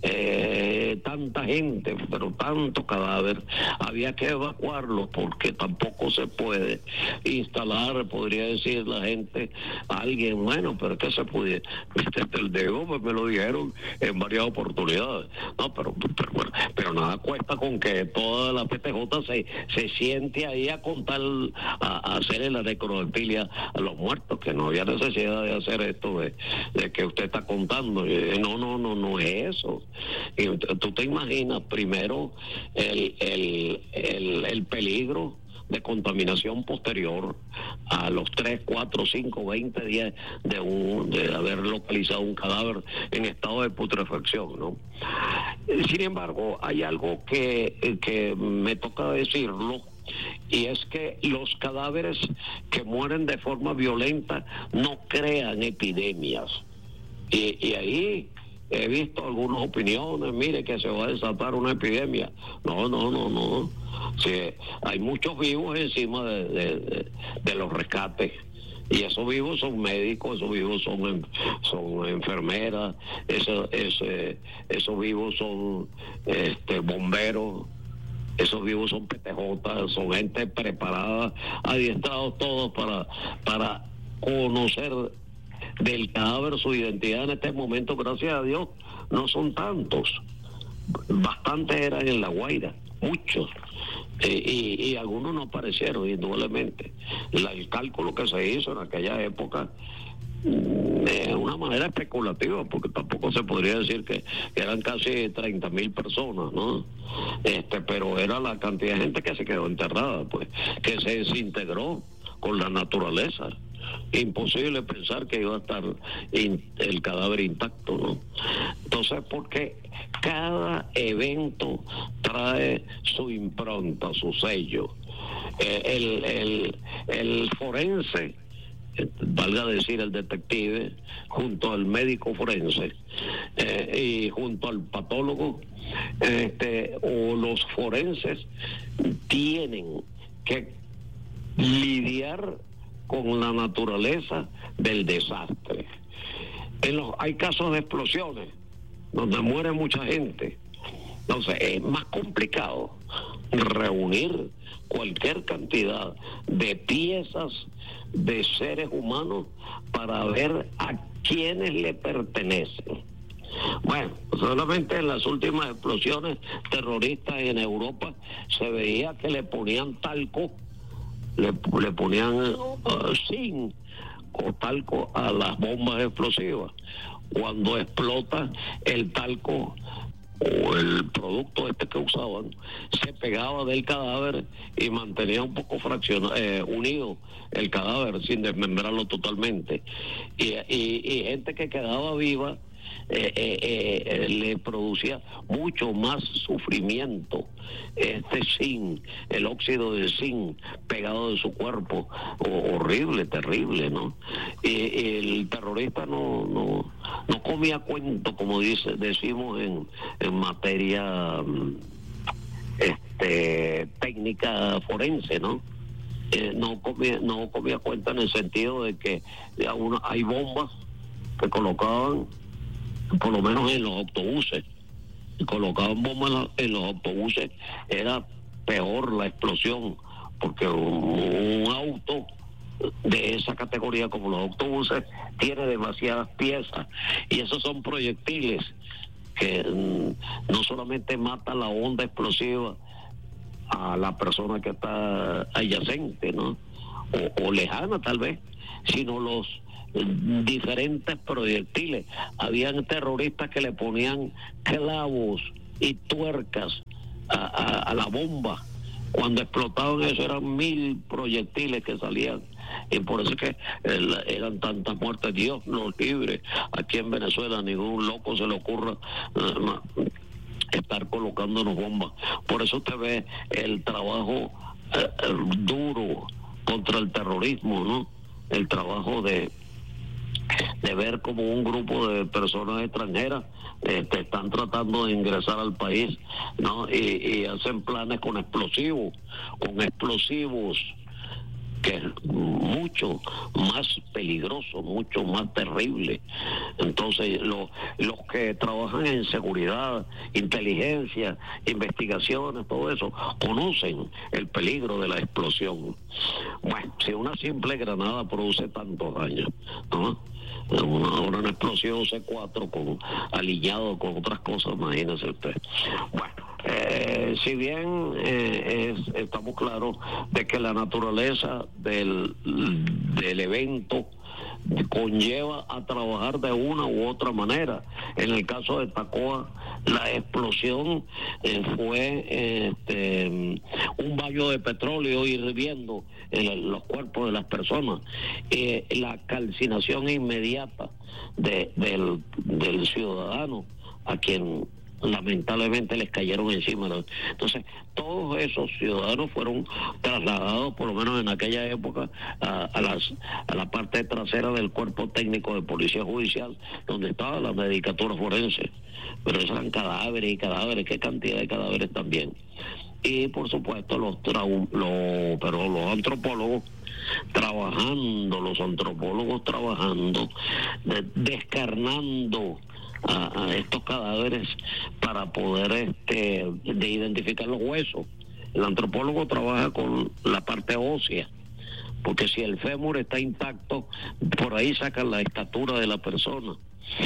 A: eh, tanta gente, pero tanto cadáver, había que evacuarlos porque tampoco se puede instalar, podría decir la gente, a alguien, bueno, pero es que se pudiera, viste, el dedo, pues me lo dijeron en varias oportunidades. No, pero, pero, bueno, pero nada cuesta con que toda la P T J se, se siente ahí a contar, a, a hacer la necrofilia a los muertos, que no había necesidad de hacer esto de, de que usted está contando. No, no, no, no es eso. Y tú te imaginas primero el, el, el, el peligro de contaminación posterior a los tres, cuatro, cinco, veinte días de, un, de haber localizado un cadáver en estado de putrefacción, ¿no? Sin embargo, hay algo que, que me toca decirlo, y es que los cadáveres que mueren de forma violenta no crean epidemias. Y, y ahí he visto algunas opiniones, mire que se va a desatar una epidemia. No, no, no, no. Sí, hay muchos vivos encima de, de, de, de los rescates. Y esos vivos son médicos, esos vivos son, son enfermeras, esos, esos, esos vivos son este, bomberos, esos vivos son P T J, son gente preparada, adiestrados todos para, para conocer del cadáver su identidad. En este momento, gracias a Dios, no son tantos. Bastantes eran en La Guaira, muchos. Eh, y, y algunos no aparecieron, indudablemente. La, el cálculo que se hizo en aquella época de eh, una manera especulativa, porque tampoco se podría decir que, que eran casi treinta mil personas, ¿no? Este, pero era la cantidad de gente que se quedó enterrada, pues, que se desintegró con la naturaleza. Imposible pensar que iba a estar in, el cadáver intacto, ¿no? Entonces, porque cada evento trae su impronta, su sello. Eh, el, el, el forense, eh, valga decir el detective, junto al médico forense eh, y junto al patólogo, este, o los forenses tienen que lidiar con la naturaleza del desastre. En los, hay casos de explosiones donde muere mucha gente. Entonces es más complicado reunir cualquier cantidad de piezas de seres humanos para ver a quiénes le pertenecen. Bueno, solamente en las últimas explosiones terroristas en Europa se veía que le ponían talco, le, le ponían uh, zinc o talco a las bombas explosivas. Cuando explota el talco o el producto este que usaban, se pegaba del cadáver y mantenía un poco fraccionado, eh, unido el cadáver sin desmembrarlo totalmente. Y, y, y gente que quedaba viva eh, eh, eh, le producía mucho más sufrimiento este zinc, el óxido de zinc pegado de su cuerpo, o, horrible, terrible, ¿no? Y el terrorista no no no comía cuento, como dice decimos en, en materia este técnica forense, ¿no? Eh, no comía no comía cuenta en el sentido de que aún hay bombas que colocaban, por lo menos en los autobuses, colocaban bombas en, la, en los autobuses, era peor la explosión, porque un, un auto de esa categoría como los autobuses tiene demasiadas piezas, y esos son proyectiles que mm, no solamente matan la onda explosiva a la persona que está adyacente, ¿no? O, o lejana tal vez, sino los diferentes proyectiles. Habían terroristas que le ponían clavos y tuercas a, a, a la bomba. Cuando explotaban eso eran mil proyectiles que salían, y por eso es que el, eran tantas muertes. Dios nos libre, aquí en Venezuela ningún loco se le ocurra uh, estar colocándonos bombas. Por eso usted ve el trabajo eh, duro contra el terrorismo, ¿no? El trabajo de de ver como un grupo de personas extranjeras este, están tratando de ingresar al país, ¿no? Y, y hacen planes con explosivos, con explosivos que es mucho más peligroso, mucho más terrible. Entonces, lo, los que trabajan en seguridad, inteligencia, investigaciones, todo eso, conocen el peligro de la explosión. Bueno, si una simple granada produce tantos daños, ¿no? Una, una explosión C cuatro con alineado con otras cosas, imagínese usted. Bueno, eh, si bien eh, es, estamos claros de que la naturaleza del, del evento conlleva a trabajar de una u otra manera. En el caso de Tacoa, la explosión eh, fue este, un baño de petróleo hirviendo en los cuerpos de las personas. Eh, la calcinación inmediata de, del, del ciudadano, a quien lamentablemente les cayeron encima. Entonces, todos esos ciudadanos fueron trasladados, por lo menos en aquella época, a, a, las, a la parte trasera del cuerpo técnico de policía judicial, donde estaba la medicatura forense. Pero esos eran cadáveres y cadáveres, qué cantidad de cadáveres también. Y por supuesto los, trau, los, pero los antropólogos trabajando, los antropólogos trabajando, de, descarnando A, a estos cadáveres para poder este de identificar los huesos. El antropólogo trabaja con la parte ósea, porque si el fémur está intacto, por ahí sacan la estatura de la persona.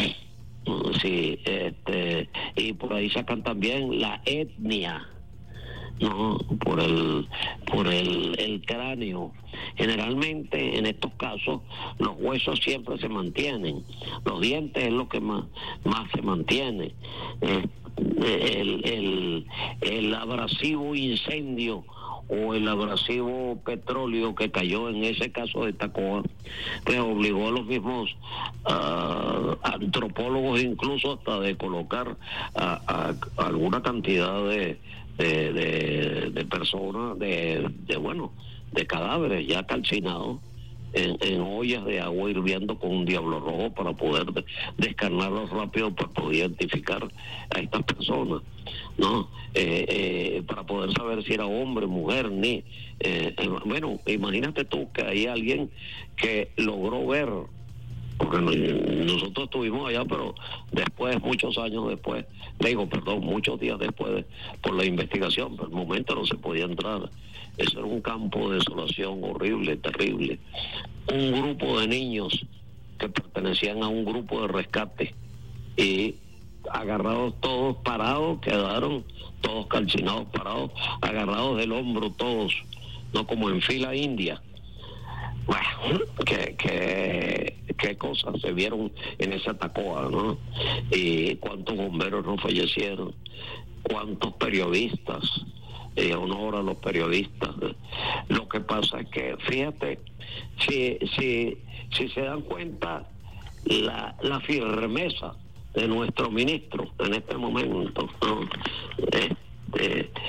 A: Sí, este, y por ahí sacan también la etnia, no, por el por el, el cráneo. Generalmente en estos casos los huesos siempre se mantienen, los dientes es lo que más más se mantiene. Eh, el, el, el abrasivo incendio o el abrasivo petróleo que cayó en ese caso de Tacoa, pues obligó a los mismos uh, antropólogos incluso hasta de colocar a, a, a alguna cantidad de de, de, de personas, de, de bueno, de cadáveres ya calcinados en, en ollas de agua hirviendo con un diablo rojo para poder de, descarnarlos rápido para poder identificar a estas personas, ¿no? Eh, eh, para poder saber si era hombre, mujer, ni... Eh, eh, bueno, imagínate tú que hay alguien que logró ver, porque nosotros estuvimos allá, pero después, muchos años después, digo, perdón, muchos días después de, por la investigación, pero el momento no se podía entrar. Eso era un campo de desolación horrible, terrible. Un grupo de niños que pertenecían a un grupo de rescate y agarrados todos parados, quedaron todos calcinados parados, agarrados del hombro todos, no como en fila india. Bueno, qué, qué, qué cosas se vieron en esa Tacoa, ¿no? Y cuántos bomberos no fallecieron, cuántos periodistas, eh, honor a los periodistas. Lo que pasa es que, fíjate, si, si, si se dan cuenta, la, la firmeza de nuestro ministro en este momento, ¿no? Este,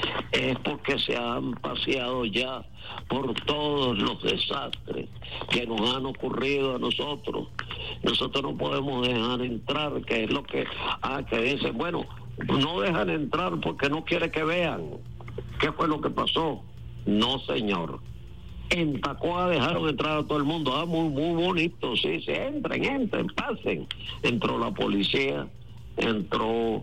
A: es porque se han paseado ya por todos los desastres que nos han ocurrido a nosotros. Nosotros no podemos dejar entrar, que es lo que, ah, que dicen, bueno, no dejan entrar porque no quiere que vean qué fue lo que pasó. No, señor. En Tacoa dejaron entrar a todo el mundo. Ah, muy, muy bonito, sí, sí, entren, entren, pasen. Entró la policía, entró,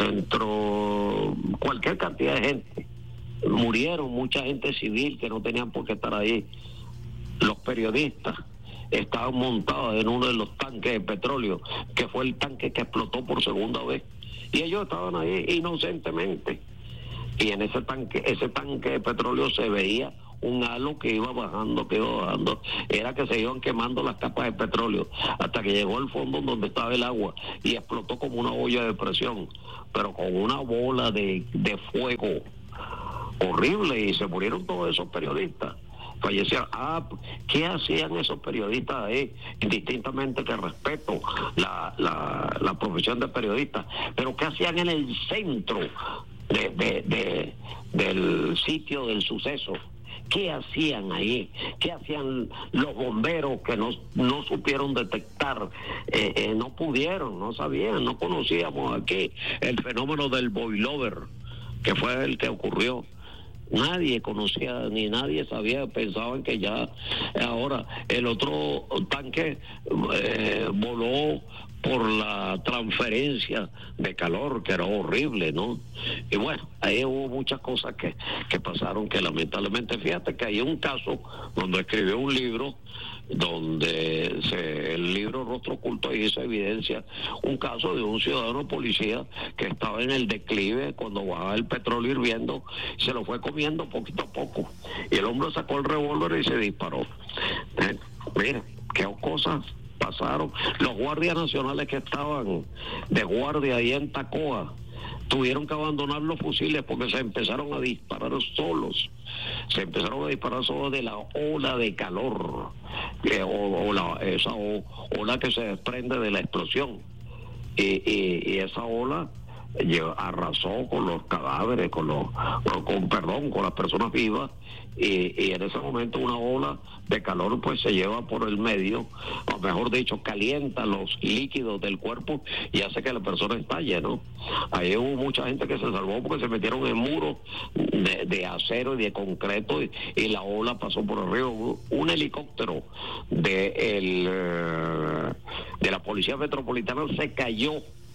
A: entró cualquier cantidad de gente. Murieron mucha gente civil que no tenían por qué estar ahí. Los periodistas estaban montados en uno de los tanques de petróleo, que fue el tanque que explotó por segunda vez. Y ellos estaban ahí inocentemente. Y en ese tanque, ese tanque de petróleo se veía un halo que iba bajando, que iba bajando. Era que se iban quemando las capas de petróleo hasta que llegó al fondo donde estaba el agua y explotó como una olla de presión, pero con una bola de, de fuego horrible, y se murieron todos esos periodistas. Fallecieron. Ah, ¿qué hacían esos periodistas ahí? Indistintamente que respeto la, la, la profesión de periodista, pero ¿qué hacían en el centro de, de, de, del sitio del suceso? ¿Qué hacían ahí? ¿Qué hacían los bomberos que no, no supieron detectar? Eh, eh, no pudieron, no sabían, no conocíamos aquí el fenómeno del boilover, que fue el que ocurrió. Nadie conocía, ni nadie sabía, pensaban que ya ahora el otro tanque eh, voló por la transferencia de calor, que era horrible, ¿no? Y bueno, ahí hubo muchas cosas que, que pasaron que lamentablemente, fíjate que hay un caso donde escribió un libro, donde se, el libro Rostro Oculto hizo evidencia un caso de un ciudadano policía que estaba en el declive cuando bajaba el petróleo hirviendo, se lo fue comiendo poquito a poco, y el hombre sacó el revólver y se disparó. Eh, mira, qué cosas pasaron. Los guardias nacionales que estaban de guardia ahí en Tacoa tuvieron que abandonar los fusiles porque se empezaron a disparar solos. Se empezaron a disparar solos de la ola de calor, eh, o, o la, esa o, ola que se desprende de la explosión. Y, y, y esa ola arrasó con los cadáveres, con los, con perdón, con las personas vivas, y, y en ese momento una ola de calor pues se lleva por el medio, o mejor dicho, calienta los líquidos del cuerpo y hace que la persona estalle, ¿no? Ahí hubo mucha gente que se salvó porque se metieron en muros de, de acero y de concreto, y, y la ola pasó por arriba. Un helicóptero de, el, de la Policía Metropolitana se cayó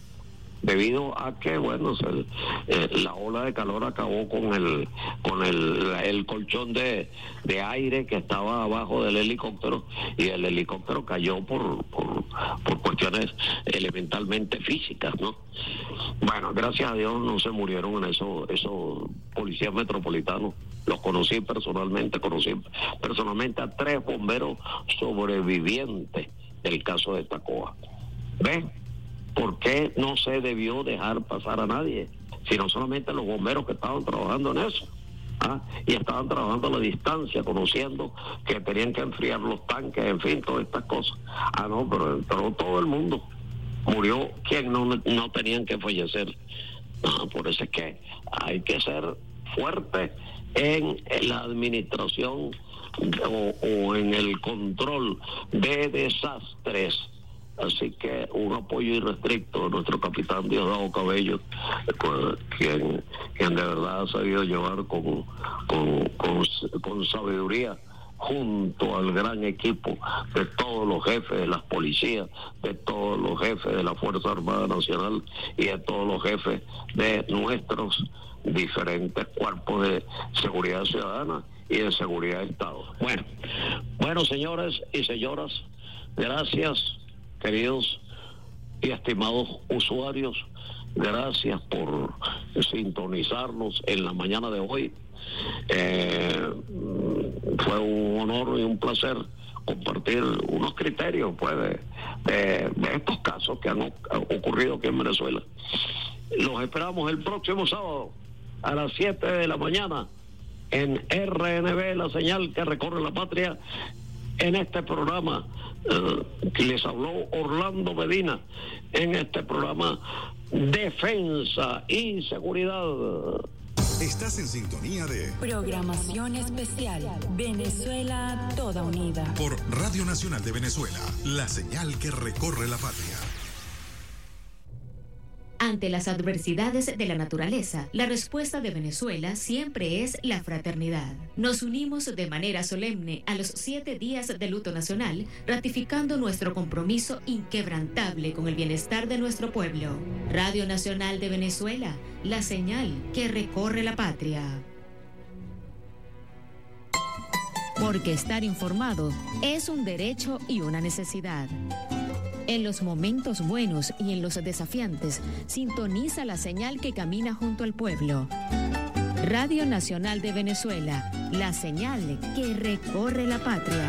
A: debido a que, bueno, se, eh, la ola de calor acabó con el con el, el colchón de, de aire que estaba abajo del helicóptero, y el helicóptero cayó por, por, por cuestiones elementalmente físicas, ¿no? Bueno, gracias a Dios no se murieron en esos, esos policías metropolitanos. Los conocí personalmente, conocí personalmente a tres bomberos sobrevivientes del caso de Tacoa. ¿Ves? ¿Por qué no se debió dejar pasar a nadie? Sino solamente los bomberos que estaban trabajando en eso. ¿Ah? Y estaban trabajando a la distancia, conociendo que tenían que enfriar los tanques, en fin, todas estas cosas. Ah, no, pero entró todo el mundo. Murió quien no, no tenían que fallecer. Ah, por eso es que hay que ser fuerte en, en la administración o, o en el control de desastres. Así que un apoyo irrestricto a nuestro capitán Diosdado Cabello, quien, quien de verdad ha sabido llevar con, con, con, con sabiduría, junto al gran equipo de todos los jefes de las policías, de todos los jefes de la Fuerza Armada Nacional y de todos los jefes de nuestros diferentes cuerpos de seguridad ciudadana y de seguridad de Estado. Bueno, bueno, señores y señoras, gracias, queridos y estimados usuarios, gracias por sintonizarnos en la mañana de hoy. Eh, fue un honor y un placer compartir unos criterios pues, de, de, de estos casos que han ocurrido aquí en Venezuela. Los esperamos el próximo sábado a las siete de la mañana en R N B, la señal que recorre la patria. En este programa eh, que les habló Orlando Medina, en este programa Defensa y Seguridad.
B: Estás en sintonía de
C: Programación especial. Venezuela toda unida.
B: Por Radio Nacional de Venezuela, la señal que recorre la patria.
D: Ante las adversidades de la naturaleza, la respuesta de Venezuela siempre es la fraternidad. Nos unimos de manera solemne a los siete días de luto nacional, ratificando nuestro compromiso inquebrantable con el bienestar de nuestro pueblo. Radio Nacional de Venezuela, la señal que recorre la patria. Porque estar informado es un derecho y una necesidad. En los momentos buenos y en los desafiantes, sintoniza la señal que camina junto al pueblo. Radio Nacional de Venezuela, la señal que recorre la patria.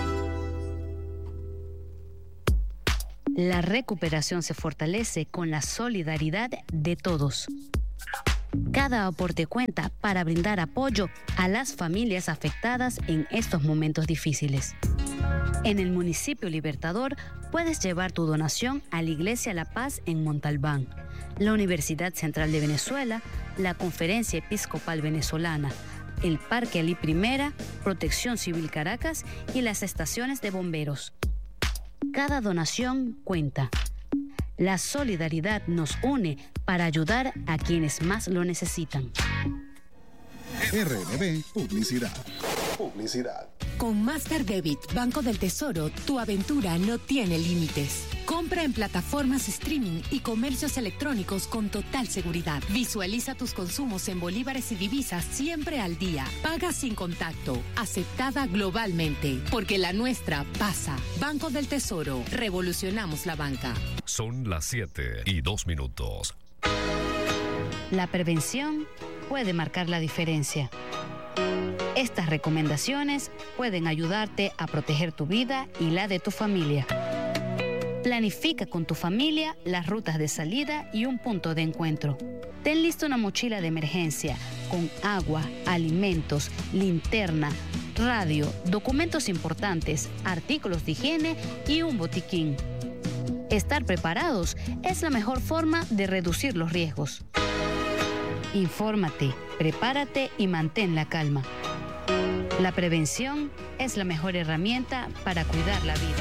H: La recuperación se fortalece con la solidaridad de todos. Cada aporte cuenta para brindar apoyo a las familias afectadas en estos momentos difíciles. En el municipio Libertador puedes llevar tu donación a la Iglesia La Paz en Montalbán, la Universidad Central de Venezuela, la Conferencia Episcopal Venezolana, el Parque Alí Primera, Protección Civil Caracas y las estaciones de bomberos. Cada donación cuenta. La solidaridad nos une para ayudar a quienes más lo necesitan.
B: R N B Publicidad. Publicidad.
E: Con Master Debit, Banco del Tesoro, tu aventura no tiene límites. Compra en plataformas streaming y comercios electrónicos con total seguridad. Visualiza tus consumos en bolívares y divisas siempre al día. Paga sin contacto. Aceptada globalmente. Porque la nuestra pasa. Banco del Tesoro. Revolucionamos la banca.
F: Son las siete y dos minutos.
H: La prevención puede marcar la diferencia. Estas recomendaciones pueden ayudarte a proteger tu vida y la de tu familia. Planifica con tu familia las rutas de salida y un punto de encuentro. Ten lista una mochila de emergencia con agua, alimentos, linterna, radio, documentos importantes, artículos de higiene y un botiquín. Estar preparados es la mejor forma de reducir los riesgos. Infórmate, prepárate y mantén la calma. La prevención es la mejor herramienta para cuidar la vida.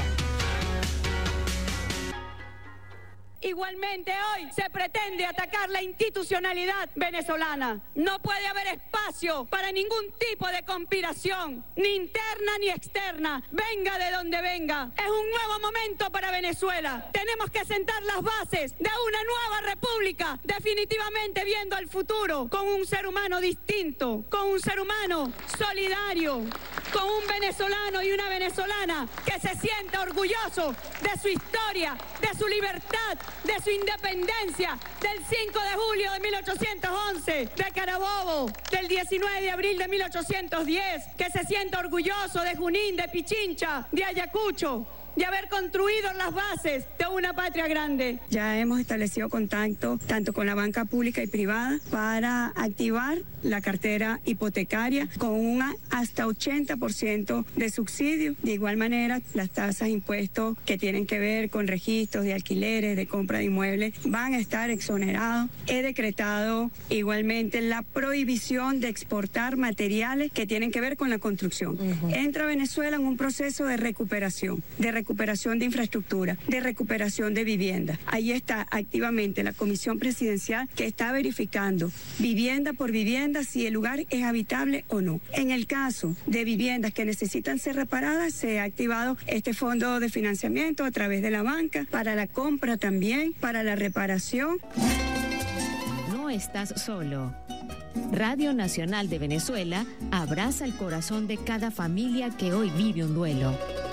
G: Igualmente hoy se pretende atacar la institucionalidad venezolana. No puede haber espacio para ningún tipo de conspiración, ni interna ni externa, venga de donde venga. Es un nuevo momento para Venezuela. Tenemos que sentar las bases de una nueva república, definitivamente viendo al futuro con un ser humano distinto, con un ser humano solidario, con un venezolano y una venezolana que se sienta orgulloso de su historia, de su libertad, de su independencia, del cinco de julio de mil ochocientos once, de Carabobo, del diecinueve de abril de mil ochocientos diez, que se sienta orgulloso de Junín, de Pichincha, de Ayacucho, de haber construido las bases de una patria grande. Ya hemos establecido contacto tanto con la banca pública y privada para activar la cartera hipotecaria con un hasta ochenta por ciento de subsidio. De igual manera, las tasas de impuestos que tienen que ver con registros de alquileres, de compra de inmuebles, van a estar exonerados. He decretado igualmente la prohibición de exportar materiales que tienen que ver con la construcción. Uh-huh. Entra Venezuela en un proceso de recuperación, de recuperación de infraestructura, de recuperación de vivienda. Ahí está activamente la Comisión Presidencial que está verificando vivienda por vivienda si el lugar es habitable o no. En el caso de viviendas que necesitan ser reparadas, se ha activado este fondo de financiamiento a través de la banca para la compra también, para la reparación.
D: No estás solo. Radio Nacional de Venezuela abraza el corazón de cada familia que hoy vive un duelo.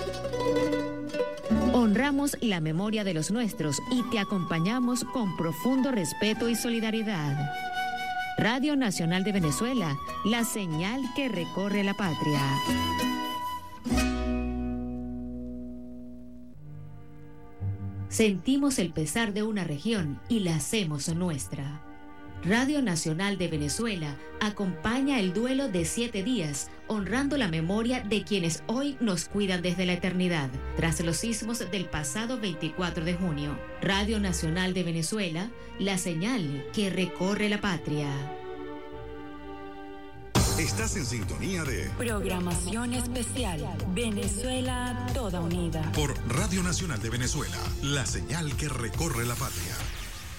D: Honramos la memoria de los nuestros y te acompañamos con profundo respeto y solidaridad. Radio Nacional de Venezuela, la señal que recorre la patria. Sentimos el pesar de una región y la hacemos nuestra. Radio Nacional de Venezuela acompaña el duelo de siete días, honrando la memoria de quienes hoy nos cuidan desde la eternidad, tras los sismos del pasado veinticuatro de junio. Radio Nacional de Venezuela, la señal que recorre la patria.
B: Estás en sintonía de
C: Programación especial. Venezuela toda unida.
B: Por Radio Nacional de Venezuela, la señal que recorre la patria.